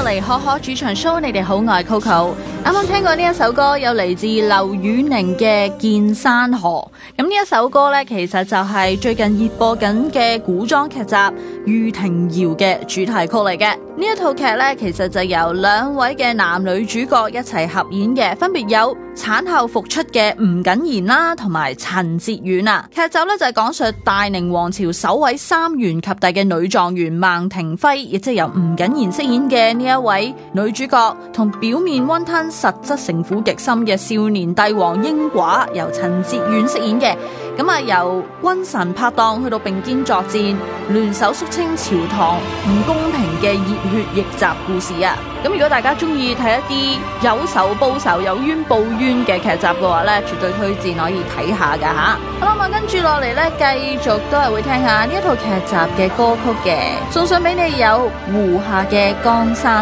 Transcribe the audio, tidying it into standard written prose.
嚟可可主場 show， 你哋好，我係 Coco。啱啱聽過呢一首歌，有嚟自劉宇寧嘅《見山河》。咁呢一首歌呢，其實就係最近熱播緊嘅古裝劇集《御庭謠》嘅主題曲嚟嘅。呢一套劇呢，其實就由兩位嘅男女主角一齊合演嘅，分別有產後復出嘅吳謹言啦，同埋陳哲遠啊。劇集呢，就係講述大寧王朝首位三元及第嘅女狀元孟庭輝，亦即係由吳謹言飾演嘅呢一位女主角，同表面溫吞實質城府極深嘅少年帝王英寡，由陳哲遠飾演嘅。咁啊，由君臣拍檔去到並肩作戰，聯手肅清朝堂唔公平嘅熱血逆襲故事啊！咁如果大家中意睇一啲有仇報仇、有冤報冤嘅劇集嘅話呢，絕對推薦可以睇下噶吓。好啦，咁跟住落嚟呢，繼續都係會聽下呢一套劇集嘅歌曲嘅，送上俾你有胡夏嘅江山。